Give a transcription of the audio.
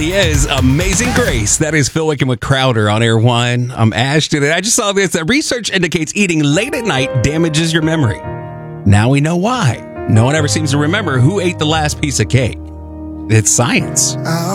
really is Amazing Grace. That is Phil Wickham with Crowder on Air One. I'm Ashton, and I just saw this. That research indicates eating late at night damages your memory. Now we know why. No one ever seems to remember who ate the last piece of cake. It's science.